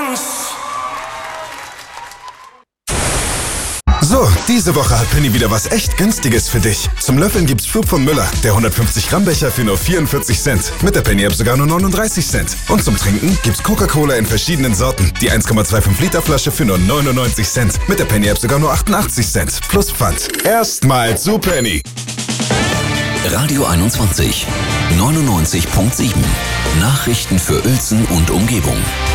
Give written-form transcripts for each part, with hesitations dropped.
So, diese Woche hat Penny wieder was echt Günstiges für dich. Zum Löffeln gibt's Schub von Müller, der 150 Gramm Becher für nur 44 Cent. Mit der Penny-App sogar nur 39 Cent. Und zum Trinken gibt's Coca-Cola in verschiedenen Sorten. Die 1,25 Liter Flasche für nur 99 Cent. Mit der Penny-App sogar nur 88 Cent. Plus Pfand. Erstmal zu Penny. Radio 21, 99.7. Nachrichten für Uelzen und Umgebung.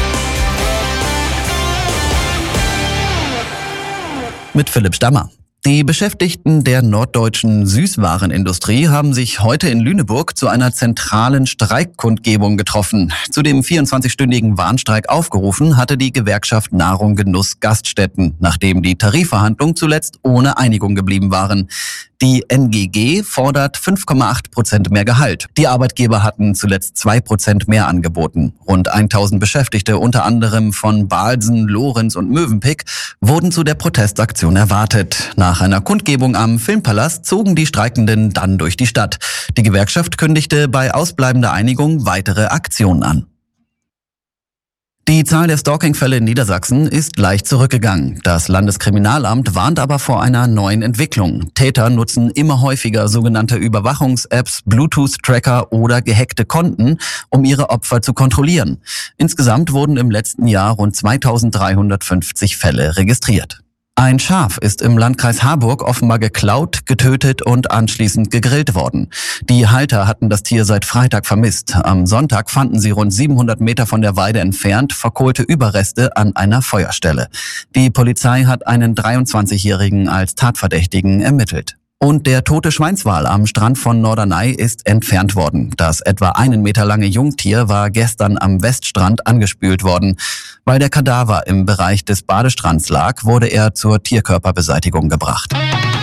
Mit Philipp Stammer. Die Beschäftigten der norddeutschen Süßwarenindustrie haben sich heute in Lüneburg zu einer zentralen Streikkundgebung getroffen. Zu dem 24-stündigen Warnstreik aufgerufen hatte die Gewerkschaft Nahrung Genuss Gaststätten, nachdem die Tarifverhandlungen zuletzt ohne Einigung geblieben waren. Die NGG fordert 5,8% mehr Gehalt. Die Arbeitgeber hatten zuletzt 2% mehr angeboten. Rund 1000 Beschäftigte, unter anderem von Balsen, Lorenz und Mövenpick, wurden zu der Protestaktion erwartet. Nach einer Kundgebung am Filmpalast zogen die Streikenden dann durch die Stadt. Die Gewerkschaft kündigte bei ausbleibender Einigung weitere Aktionen an. Die Zahl der Stalking-Fälle in Niedersachsen ist leicht zurückgegangen. Das Landeskriminalamt warnt aber vor einer neuen Entwicklung. Täter nutzen immer häufiger sogenannte Überwachungs-Apps, Bluetooth-Tracker oder gehackte Konten, um ihre Opfer zu kontrollieren. Insgesamt wurden im letzten Jahr rund 2350 Fälle registriert. Ein Schaf ist im Landkreis Harburg offenbar geklaut, getötet und anschließend gegrillt worden. Die Halter hatten das Tier seit Freitag vermisst. Am Sonntag fanden sie rund 700 Meter von der Weide entfernt verkohlte Überreste an einer Feuerstelle. Die Polizei hat einen 23-Jährigen als Tatverdächtigen ermittelt. Und der tote Schweinswal am Strand von Norderney ist entfernt worden. Das etwa 1 Meter lange Jungtier war gestern am Weststrand angespült worden. Weil der Kadaver im Bereich des Badestrands lag, wurde er zur Tierkörperbeseitigung gebracht.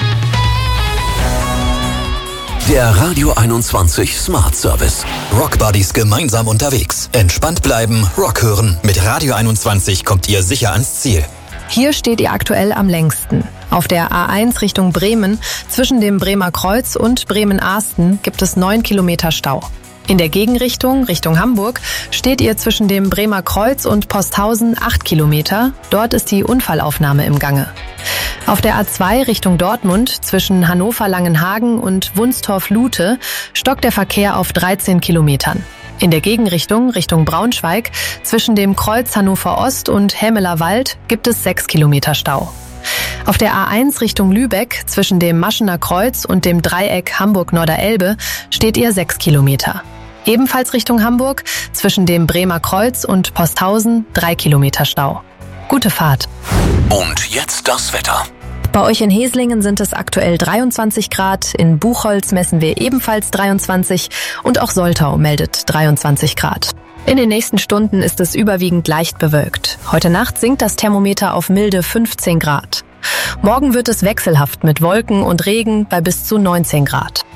Der Radio 21 Smart Service. Rockbuddies gemeinsam unterwegs. Entspannt bleiben, Rock hören. Mit Radio 21 kommt ihr sicher ans Ziel. Hier steht ihr aktuell am längsten. Auf der A1 Richtung Bremen, zwischen dem Bremer Kreuz und Bremen-Ahsten, gibt es 9 Kilometer Stau. In der Gegenrichtung, Richtung Hamburg, steht ihr zwischen dem Bremer Kreuz und Posthausen 8 Kilometer. Dort ist die Unfallaufnahme im Gange. Auf der A2 Richtung Dortmund, zwischen Hannover-Langenhagen und Wunstorf-Lute, stockt der Verkehr auf 13 Kilometern. In der Gegenrichtung, Richtung Braunschweig, zwischen dem Kreuz Hannover Ost und Hämeler Wald, gibt es 6 Kilometer Stau. Auf der A1 Richtung Lübeck, zwischen dem Maschener Kreuz und dem Dreieck Hamburg-Norderelbe, steht ihr 6 Kilometer. Ebenfalls Richtung Hamburg, zwischen dem Bremer Kreuz und Posthausen, 3 Kilometer Stau. Gute Fahrt. Und jetzt das Wetter. Bei euch in Heslingen sind es aktuell 23 Grad, in Buchholz messen wir ebenfalls 23 und auch Soltau meldet 23 Grad. In den nächsten Stunden ist es überwiegend leicht bewölkt. Heute Nacht sinkt das Thermometer auf milde 15 Grad. Morgen wird es wechselhaft mit Wolken und Regen bei bis zu 19 Grad.